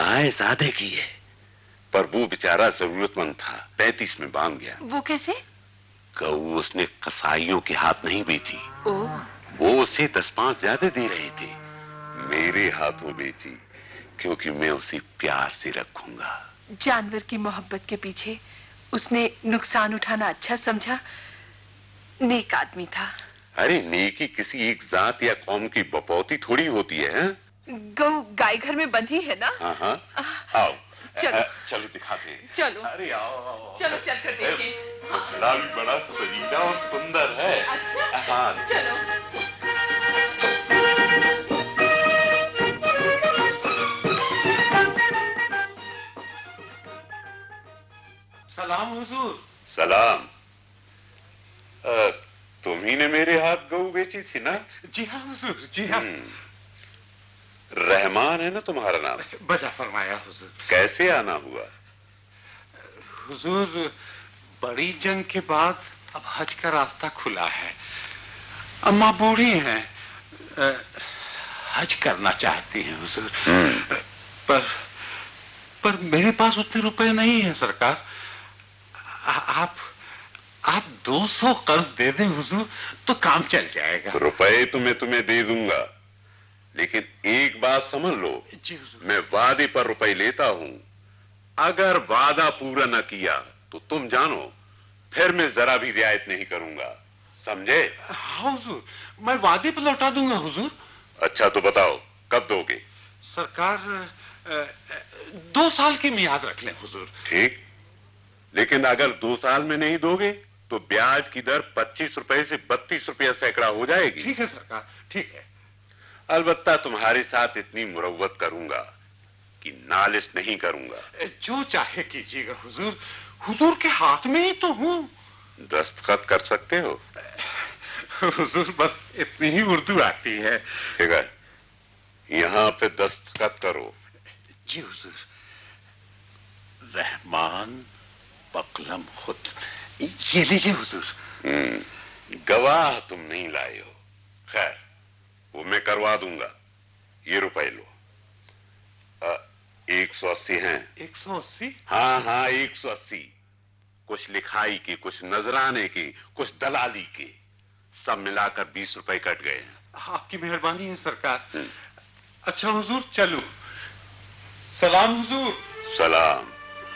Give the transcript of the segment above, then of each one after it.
गाय ज्यादा की है, पर वो बेचारा जरूरतमंद था, 35 में बांध गया। वो कैसे? गऊ उसने कसाईयों के हाथ नहीं बेची। ओह। वो उसे 10-5 ज्यादा दे रहे थे, मेरे हाथों बेची, क्योंकि मैं उसे प्यार से रखूंगा। जानवर की मोहब्बत के पीछे उसने नुकसान उठाना अच्छा समझा। नेक आदमी था। अरे नेकी किसी एक जात या कौम की बपौती थोड़ी होती है। गऊ गाय घर में बंधी है ना। हाँ हाँ, आओ चलो चलो दिखाते हैं। चलो। अरे आओ चलो चल कर देखें। घोंसला भी बड़ा सजीला और सुंदर है। अच्छा हाँ चलो। सलाम हुजूर। सलाम। तुम्ही ने मेरे हाथ गऊ बेची थी ना? जी हाँ हुजूर, जी हाँ। रहमान है ना तुम्हारा नाम? बजा फरमाया हुजूर। कैसे आना हुआ? हुजूर, बड़ी जंग के बाद अब हज का रास्ता खुला है। अम्मा बूढ़ी हैं, हज करना चाहती हैं हुजूर। पर मेरे पास उतने रुपए नहीं है सरकार। आप 200 कर्ज दे दें हुजूर, तो काम चल जाएगा। रुपए तो मैं तुम्हें दे दूंगा, लेकिन एक बात समझ लो। जी हुजूर। मैं वादे पर रुपए लेता हूं, अगर वादा पूरा न किया तो तुम जानो फिर मैं जरा भी रियायत नहीं करूंगा, समझे? हाँ हुजूर, मैं वादे पर लौटा दूंगा हुजूर। अच्छा तो बताओ कब दोगे? सरकार 2 साल की मियाद रख लें हुजूर। ठीक, लेकिन अगर 2 साल में नहीं दोगे तो ब्याज की दर 25 रुपए से 32 रुपया सैकड़ा हो जाएगी। ठीक है सरकार, ठीक है। अलबत्ता तुम्हारे साथ इतनी मुरव्वत करूंगा कि नालिश नहीं करूंगा। जो चाहे कीजिएगा हुजूर, हुजूर के हाथ में ही तो हूँ। दस्तखत कर सकते हो? हुजूर बस इतनी ही उर्दू आती है। ठीक है, यहाँ पे दस्तखत करो। जी हुजूर। रहमान बकलम खुद, ये लीजिए हुजूर। गवाह तुम नहीं लाए हो, खैर वो मैं करवा दूंगा। ये रुपए लो। 180 हैं। 180? हाँ हाँ 180। कुछ लिखाई के, कुछ नजराने के, कुछ दलाली के, सब मिलाकर 20 रुपए कट गए हैं। आपकी मेहरबानी है सरकार। अच्छा हुजूर चलो। सलाम हुजूर। सलाम।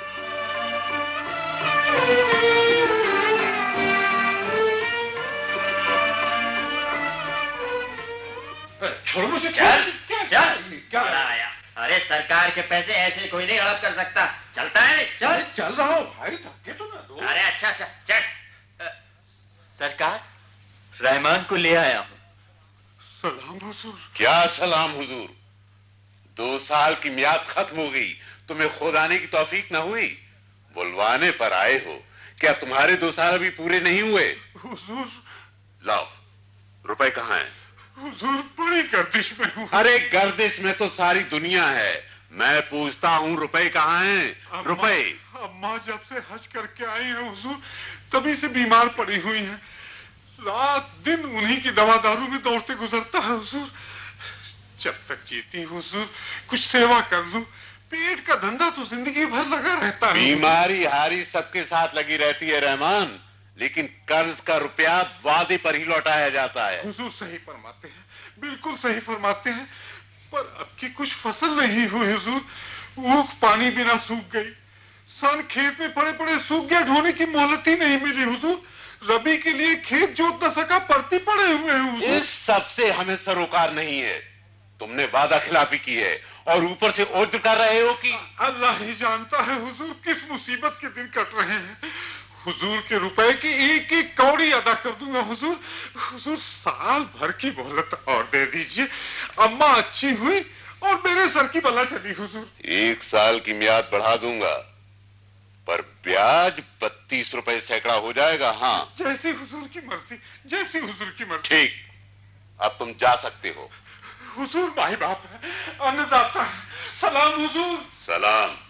छोड़ो मुझे। चल चल। क्या आया? अरे सरकार के पैसे ऐसे कोई नहीं हड़प कर सकता। चलता है? चल। चल रहा हूँ भाई, धक्के तो ना दो। अरे अच्छा अच्छा चल। सरकार, रहमान को ले आया हूँ। सलाम हुजूर। क्या सलाम हुजूर? 2 साल की मियाद खत्म हो गई, तुम्हें खुद आने की तौफीक ना हुई? बुलवाने पर आए हो, क्या तुम्हारे 2 साल अभी पूरे नहीं हुए? हुजूर। लाओ, रुपए कहाँ हैं? हुजूर बड़ी गर्दिश में हूँ। अरे गर्दिश में तो सारी दुनिया है, मैं पूछता हूँ रुपए कहाँ हैं? रुपए। अम्मा जब से हज करके आई है हुजूर, तभी से बीमार पड़ी हुई हैं। रात दिन उन्हीं की दवा दारू में दौड़ते गुजरता है हुजूर। जब तक जीती हुजूर कुछ सेवा कर दूं। पेट का धंधा तो जिंदगी भर लगा रहता है। बीमारी हारी सबके साथ लगी रहती है रहमान, लेकिन कर्ज का रुपया वादे पर ही लौटाया जाता है। हुजूर सही फरमाते हैं, बिल्कुल सही फरमाते हैं। पर अब की कुछ फसल नहीं हुई हुजूर। ऊख पानी बिना सूख गई, सन खेत में पड़े पड़े सूख गया, ढोने की मोहलत ही नहीं मिली हुजूर। रबी के लिए खेत जोत न सका, परती पड़े हुए हैं हुजूर। इस सबसे हमें सरोकार नहीं है। तुमने वादा खिलाफी की है और ऊपर से उज्र कर रहे हो कि अल्लाह ही जानता है हुजूर किस मुसीबत के दिन कट रहे हैं। हुजूर के रुपए की एक एक कौड़ी अदा कर दूंगा हुजूर। हुजूर साल भर की मोहलत और दे दीजिए। अम्मा अच्छी हुई और मेरे सर की बला टली हुजूर। 1 साल की मियाद बढ़ा दूंगा, पर ब्याज 32 रुपए सैकड़ा हो जाएगा। हाँ जैसी हुजूर की मर्जी, जैसी हुजूर की मर्जी। ठीक, अब तुम जा सकते हो। हुजूर माई बाप है, अन्नदाता है। सलाम हुजूर। सलाम।